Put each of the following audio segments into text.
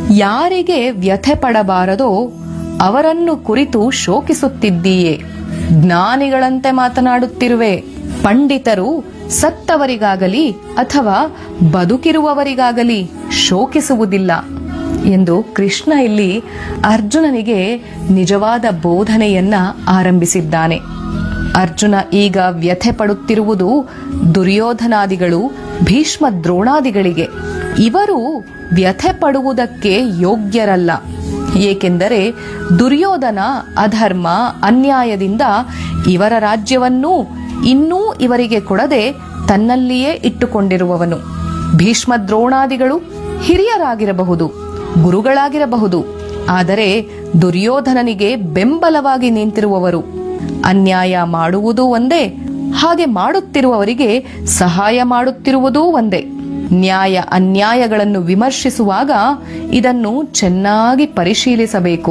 ಯಾರಿಗೆ ವ್ಯಥೆ ಪಡಬಾರದೋ ಅವರನ್ನು ಕುರಿತು ಶೋಕಿಸುತ್ತಿದ್ದೀಯೇ. ಜ್ಞಾನಿಗಳಂತೆ ಮಾತನಾಡುತ್ತಿರುವೆ. ಪಂಡಿತರು ಸತ್ತವರಿಗಾಗಲಿ ಅಥವಾ ಬದುಕಿರುವವರಿಗಾಗಲಿ ಶೋಕಿಸುವುದಿಲ್ಲ ಎಂದು ಕೃಷ್ಣ ಇಲ್ಲಿ ಅರ್ಜುನನಿಗೆ ನಿಜವಾದ ಬೋಧನೆಯನ್ನ ಆರಂಭಿಸಿದ್ದಾನೆ. ಅರ್ಜುನ ಈಗ ವ್ಯಥೆ ಪಡುತ್ತಿರುವುದು ದುರ್ಯೋಧನಾದಿಗಳು, ಭೀಷ್ಮ ದ್ರೋಣಾದಿಗಳಿಗೆ. ಇವರು ವ್ಯಥೆ ಪಡುವುದಕ್ಕೆ ಯೋಗ್ಯರಲ್ಲ. ಏಕೆಂದರೆ ದುರ್ಯೋಧನ ಅಧರ್ಮ ಅನ್ಯಾಯದಿಂದ ಇವರ ರಾಜ್ಯವನ್ನೂ ಇನ್ನೂ ಇವರಿಗೆ ಕೊಡದೆ ತನ್ನಲ್ಲಿಯೇ ಇಟ್ಟುಕೊಂಡಿರುವವನು. ಭೀಷ್ಮ ದ್ರೋಣಾದಿಗಳು ಹಿರಿಯರಾಗಿರಬಹುದು, ಗುರುಗಳಾಗಿರಬಹುದು, ಆದರೆ ದುರ್ಯೋಧನನಿಗೆ ಬೆಂಬಲವಾಗಿ ನಿಂತಿರುವವರು. ಅನ್ಯಾಯ ಮಾಡುವುದೂ ಒಂದೇ, ಹಾಗೆ ಮಾಡುತ್ತಿರುವವರಿಗೆ ಸಹಾಯ ಮಾಡುತ್ತಿರುವುದೂ ಒಂದೇ. ನ್ಯಾಯ ಅನ್ಯಾಯಗಳನ್ನು ವಿಮರ್ಶಿಸುವಾಗ ಇದನ್ನು ಚೆನ್ನಾಗಿ ಪರಿಶೀಲಿಸಬೇಕು.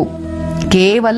ಕೇವಲ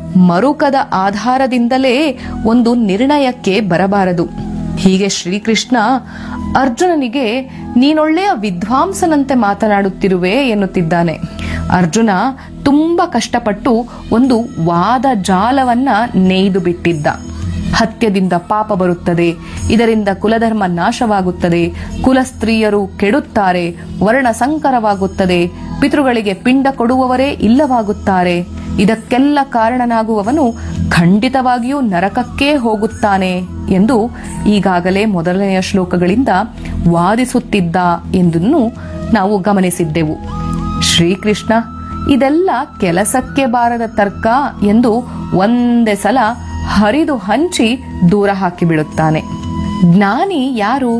ಮರುಕದ ಆಧಾರದಿಂದಲೇ ಒಂದು ನಿರ್ಣಯಕ್ಕೆ ಬರಬಾರದು. ಹೀಗೆ ಶ್ರೀಕೃಷ್ಣ ಅರ್ಜುನನಿಗೆ ನೀನೊಳ್ಳೆಯ ವಿದ್ವಾಂಸನಂತೆ ಮಾತನಾಡುತ್ತಿರುವೆ ಎನ್ನುತ್ತಿದ್ದಾನೆ. ಅರ್ಜುನ ತುಂಬಾ ಕಷ್ಟಪಟ್ಟು ಒಂದು ವಾದ ಜಾಲವನ್ನ ನೇಯ್ದು ಬಿಟ್ಟಿದ್ದ. ಹತ್ಯದಿಂದ ಪಾಪ ಬರುತ್ತದೆ, ಇದರಿಂದ ಕುಲಧರ್ಮ ನಾಶವಾಗುತ್ತದೆ, ಕುಲಸ್ತ್ರೀಯರು ಕೆಡುತ್ತಾರೆ, ವರ್ಣ ಸಂಕರವಾಗುತ್ತದೆ, ಪಿತೃಗಳಿಗೆ ಪಿಂಡ ಕೊಡುವವರೇ ಇಲ್ಲವಾಗುತ್ತಾರೆ, ಇದಕ್ಕೆಲ್ಲ ಕಾರಣನಾಗುವವನು ಖಂಡಿತವಾಗಿಯೂ ನರಕಕ್ಕೇ ಹೋಗುತ್ತಾನೆ ಎಂದು ಈಗಾಗಲೇ ಮೊದಲನೆಯ ಶ್ಲೋಕಗಳಿಂದ ವಾದಿಸುತ್ತಿದ್ದ ಎಂದನ್ನು ನಾವು ಗಮನಿಸಿದ್ದೆವು. ಶ್ರೀಕೃಷ್ಣ ಇದೆಲ್ಲ ಕೆಲಸಕ್ಕೆ ಬಾರದ ತರ್ಕ ಎಂದು ಒಂದೇ ಸಲ ಹರಿದು ಹಂಚಿ ದೂರ ಹಾಕಿಬಿಡುತ್ತಾನೆ. ಜ್ಞಾನಿ ಯಾರು?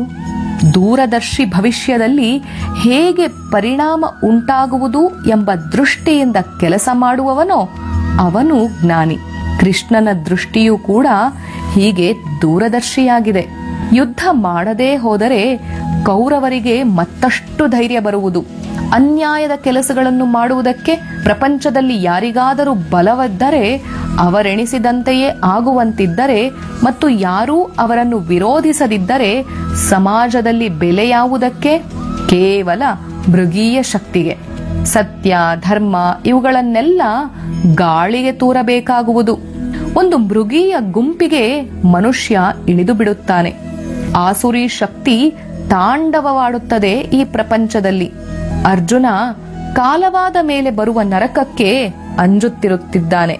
ದೂರದರ್ಶಿ ಭವಿಷ್ಯದಲ್ಲಿ ಹೇಗೆ ಪರಿಣಾಮ ಉಂಟಾಗುವುದು ಎಂಬ ದೃಷ್ಟಿಯಿಂದ ಕೆಲಸ ಮಾಡುವವನೋ ಅವನು ಜ್ಞಾನಿ. ಕೃಷ್ಣನ ದೃಷ್ಟಿಯೂ ಕೂಡ ಹೀಗೆ ದೂರದರ್ಶಿಯಾಗಿದೆ. ಯುದ್ಧ ಮಾಡದೇ ಹೋದರೆ ಕೌರವರಿಗೆ ಮತ್ತಷ್ಟು ಧೈರ್ಯ ಬರುವುದು. ಅನ್ಯಾಯದ ಕೆಲಸಗಳನ್ನು ಮಾಡುವುದಕ್ಕೆ ಪ್ರಪಂಚದಲ್ಲಿ ಯಾರಿಗಾದರೂ ಬಲವಿದ್ದರೆ, ಅವರೆಣಿಸಿದಂತೆಯೇ ಆಗುವಂತಿದ್ದರೆ ಮತ್ತು ಯಾರೂ ಅವರನ್ನು ವಿರೋಧಿಸದಿದ್ದರೆ ಸಮಾಜದಲ್ಲಿ ಬೆಲೆ ಯಾವುದಕ್ಕೆ? ಕೇವಲ ಮೃಗೀಯ ಶಕ್ತಿಗೆ. ಸತ್ಯ ಧರ್ಮ ಇವುಗಳನ್ನೆಲ್ಲ ಗಾಳಿಗೆ ತೂರಬೇಕಾಗುವುದು. ಒಂದು ಮೃಗೀಯ ಗುಂಪಿಗೆ ಮನುಷ್ಯ ಇಳಿದು ಬಿಡುತ್ತಾನೆ. ಆಸುರಿ ಶಕ್ತಿ ತಾಂಡವವಾಡುತ್ತದೆ ಈ ಪ್ರಪಂಚದಲ್ಲಿ. ಅರ್ಜುನ ಕಾಲವಾದ ಮೇಲೆ ಬರುವ ನರಕಕ್ಕೆ ಅಂಜುತ್ತಿರುತ್ತಿದ್ದಾನೆ.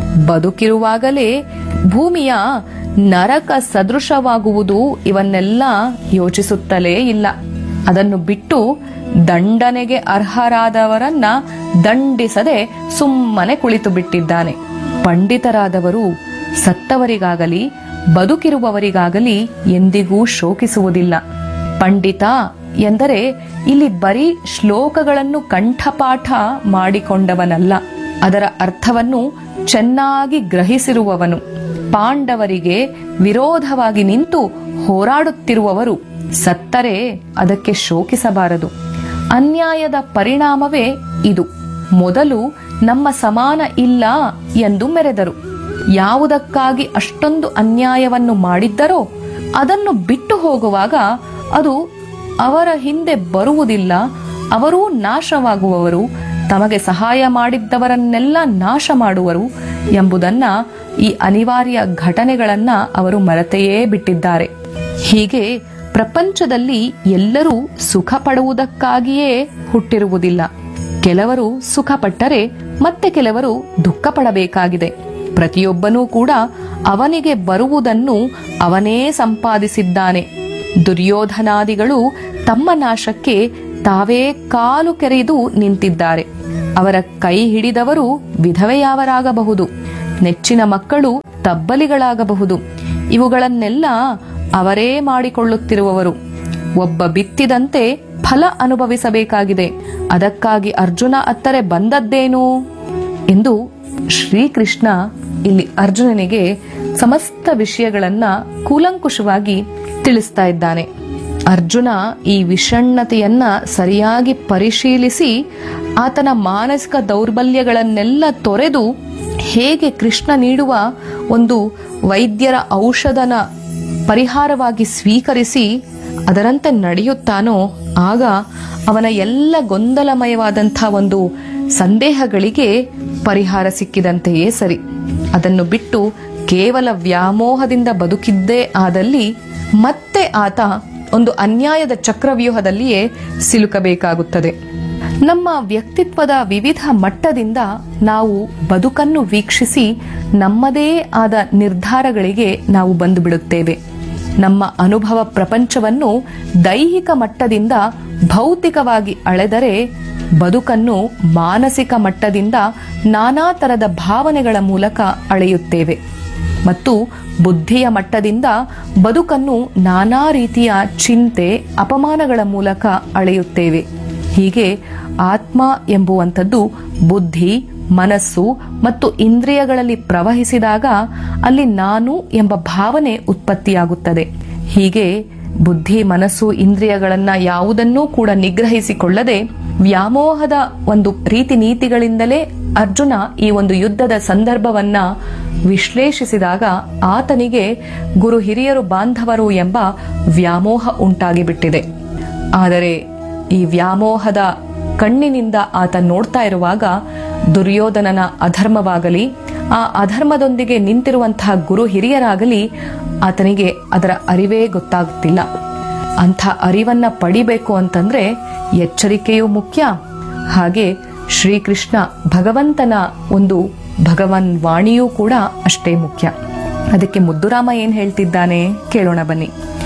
ಬದುಕಿರುವಾಗಲೇ ಭೂಮಿಯ ನರಕ ಸದೃಶವಾಗುವುದು ಇವನ್ನೆಲ್ಲ ಯೋಚಿಸುತ್ತಲೇ ಇಲ್ಲ. ಅದನ್ನು ಬಿಟ್ಟು ದಂಡನೆಗೆ ಅರ್ಹರಾದವರನ್ನ ದಂಡಿಸದೆ ಸುಮ್ಮನೆ ಕುಳಿತು ಬಿಟ್ಟಿದ್ದಾನೆ. ಪಂಡಿತರಾದವರು ಸತ್ತವರಿಗಾಗಲಿ ಬದುಕಿರುವವರಿಗಾಗಲಿ ಎಂದಿಗೂ ಶೋಕಿಸುವುದಿಲ್ಲ. ಪಂಡಿತ ಎಂದರೆ ಇಲ್ಲಿ ಬರೀ ಶ್ಲೋಕಗಳನ್ನು ಕಂಠಪಾಠ ಮಾಡಿಕೊಂಡವನಲ್ಲ, ಅದರ ಅರ್ಥವನ್ನು ಚೆನ್ನಾಗಿ ಗ್ರಹಿಸಿರುವವನು. ಪಾಂಡವರಿಗೆ ವಿರೋಧವಾಗಿ ನಿಂತು ಹೋರಾಡುತ್ತಿರುವವರು ಸತ್ತರೆ ಅದಕ್ಕೆ ಶೋಕಿಸಬಾರದು. ಅನ್ಯಾಯದ ಪರಿಣಾಮವೇ ಇದು. ಮೊದಲು ನಮ್ಮ ಸಮಾನ ಇಲ್ಲ ಎಂದು ಮೆರೆದರು. ಯಾವುದಕ್ಕಾಗಿ ಅಷ್ಟೊಂದು ಅನ್ಯಾಯವನ್ನು ಮಾಡಿದ್ದರೋ ಅದನ್ನು ಬಿಟ್ಟು ಹೋಗುವಾಗ ಅದು ಅವರ ಹಿಂದೆ ಬರುವುದಿಲ್ಲ. ಅವರೂ ನಾಶವಾಗುವವರು, ತಮಗೆ ಸಹಾಯ ಮಾಡಿದ್ದವರನ್ನೆಲ್ಲ ನಾಶ ಮಾಡುವರು ಎಂಬುದನ್ನ, ಈ ಅನಿವಾರ್ಯ ಘಟನೆಗಳನ್ನ ಅವರು ಮರೆತೆಯೇ ಬಿಟ್ಟಿದ್ದಾರೆ. ಹೀಗೆ ಪ್ರಪಂಚದಲ್ಲಿ ಎಲ್ಲರೂ ಸುಖ ಪಡುವುದಕ್ಕಾಗಿಯೇ ಹುಟ್ಟಿರುವುದಿಲ್ಲ. ಕೆಲವರು ಸುಖ ಪಟ್ಟರೆ ಮತ್ತೆ ಕೆಲವರು ದುಃಖ ಪಡಬೇಕಾಗಿದೆ. ಪ್ರತಿಯೊಬ್ಬನೂ ಕೂಡ ಅವನಿಗೆ ಬರುವುದನ್ನು ಅವನೇ ಸಂಪಾದಿಸಿದ್ದಾನೆ. ದುರ್ಯೋಧನಾದಿಗಳು ತಮ್ಮ ನಾಶಕ್ಕೆ ತಾವೇ ಕಾಲು ಕೆರೆದು ನಿಂತಿದ್ದಾರೆ. ಅವರ ಕೈ ಹಿಡಿದವರು ವಿಧವೆಯಾವರಾಗಬಹುದು, ನೆಚ್ಚಿನ ಮಕ್ಕಳು ತಬ್ಬಲಿಗಳಾಗಬಹುದು. ಇವುಗಳನ್ನೆಲ್ಲ ಅವರೇ ಮಾಡಿಕೊಳ್ಳುತ್ತಿರುವವರು. ಒಬ್ಬ ಬಿತ್ತಿದಂತೆ ಫಲ ಅನುಭವಿಸಬೇಕಾಗಿದೆ. ಅದಕ್ಕಾಗಿ ಅರ್ಜುನ ಅತ್ತರೆ ಬಂದದ್ದೇನು ಎಂದು ಶ್ರೀಕೃಷ್ಣ ಇಲ್ಲಿ ಅರ್ಜುನನಿಗೆ ಸಮಸ್ತ ವಿಷಯಗಳನ್ನ ಕೂಲಂಕುಷವಾಗಿ ತಿಳಿಸ್ತಾ ಇದ್ದಾನೆ. ಅರ್ಜುನ ಈ ವಿಷಣ್ಣತೆಯನ್ನ ಸರಿಯಾಗಿ ಪರಿಶೀಲಿಸಿ ಆತನ ಮಾನಸಿಕ ದೌರ್ಬಲ್ಯಗಳನ್ನೆಲ್ಲ ತೊರೆದು ಹೇಗೆ ಕೃಷ್ಣ ನೀಡುವ ಒಂದು ವೈದ್ಯರ ಔಷಧನ ಪರಿಹಾರವಾಗಿ ಸ್ವೀಕರಿಸಿ ಅದರಂತೆ ನಡೆಯುತ್ತಾನೋ ಆಗ ಅವನ ಎಲ್ಲ ಗೊಂದಲಮಯವಾದಂಥ ಒಂದು ಸಂದೇಹಗಳಿಗೆ ಪರಿಹಾರ ಸಿಕ್ಕಿದಂತೆಯೇ ಸರಿ. ಅದನ್ನು ಬಿಟ್ಟು ಕೇವಲ ವ್ಯಾಮೋಹದಿಂದ ಬದುಕಿದ್ದೇ ಆದಲ್ಲಿ ಮತ್ತೆ ಆತ ಒಂದು ಅನ್ಯಾಯದ ಚಕ್ರವ್ಯೂಹದಲ್ಲಿಯೇ ಸಿಲುಕಬೇಕಾಗುತ್ತದೆ. ನಮ್ಮ ವ್ಯಕ್ತಿತ್ವದ ವಿವಿಧ ಮಟ್ಟದಿಂದ ನಾವು ಬದುಕನ್ನು ವೀಕ್ಷಿಸಿ ನಮ್ಮದೇ ಆದ ನಿರ್ಧಾರಗಳಿಗೆ ನಾವು ಬಂದು ಬಿಡುತ್ತೇವೆ. ನಮ್ಮ ಅನುಭವ ಪ್ರಪಂಚವನ್ನು ದೈಹಿಕ ಮಟ್ಟದಿಂದ ಭೌತಿಕವಾಗಿ ಅಳೆದರೆ ಬದುಕನ್ನು ಮಾನಸಿಕ ಮಟ್ಟದಿಂದ ನಾನಾ ತರದ ಭಾವನೆಗಳ ಮೂಲಕ ಅಳೆಯುತ್ತೇವೆ ಮತ್ತು ಬುದ್ಧಿಯ ಮಟ್ಟದಿಂದ ಬದುಕನ್ನು ನಾನಾ ರೀತಿಯ ಚಿಂತೆ ಅಪಮಾನಗಳ ಮೂಲಕ ಅಳೆಯುತ್ತೇವೆ. ಹೀಗೆ ಆತ್ಮ ಎಂಬುವಂಥದ್ದು ಬುದ್ಧಿ, ಮನಸ್ಸು ಮತ್ತು ಇಂದ್ರಿಯಗಳಲ್ಲಿ ಪ್ರವಹಿಸಿದಾಗ ಅಲ್ಲಿ ನಾನು ಎಂಬ ಭಾವನೆ ಉತ್ಪತ್ತಿಯಾಗುತ್ತದೆ. ಹೀಗೆ ಬುದ್ಧಿ, ಮನಸ್ಸು, ಇಂದ್ರಿಯಗಳನ್ನ ಯಾವುದನ್ನೂ ಕೂಡ ನಿಗ್ರಹಿಸಿಕೊಳ್ಳದೆ ವ್ಯಾಮೋಹದ ಒಂದು ರೀತಿ ನೀತಿಗಳಿಂದಲೇ ಅರ್ಜುನ ಈ ಒಂದು ಯುದ್ಧದ ಸಂದರ್ಭವನ್ನ ವಿಶ್ಲೇಷಿಸಿದಾಗ ಆತನಿಗೆ ಗುರು ಹಿರಿಯರು ಬಾಂಧವರು ಎಂಬ ವ್ಯಾಮೋಹ ಉಂಟಾಗಿಬಿಟ್ಟಿದೆ. ಆದರೆ ಈ ವ್ಯಾಮೋಹದ ಕಣ್ಣಿನಿಂದ ಆತ ನೋಡ್ತಾ ಇರುವಾಗ ದುರ್ಯೋಧನನ ಅಧರ್ಮವಾಗಲಿ, ಆ ಅಧರ್ಮದೊಂದಿಗೆ ನಿಂತಿರುವಂತಹ ಗುರು ಹಿರಿಯರಾಗಲಿ ಆತನಿಗೆ ಅದರ ಅರಿವೇ ಗೊತ್ತಾಗುತ್ತಿಲ್ಲ. ಅಂಥ ಅರಿವನ್ನ ಪಡಿಬೇಕು ಅಂತಂದ್ರೆ ಎಚ್ಚರಿಕೆಯೂ ಮುಖ್ಯ. ಹಾಗೆ ಶ್ರೀಕೃಷ್ಣ ಭಗವಂತನ ಒಂದು ಭಗವನ್ ವಾಣಿಯೂ ಕೂಡ ಅಷ್ಟೇ ಮುಖ್ಯ. ಅದಕ್ಕೆ ಮುದ್ದುರಾಮ ಏನ್ ಹೇಳ್ತಿದ್ದಾನೆ ಕೇಳೋಣ ಬನ್ನಿ.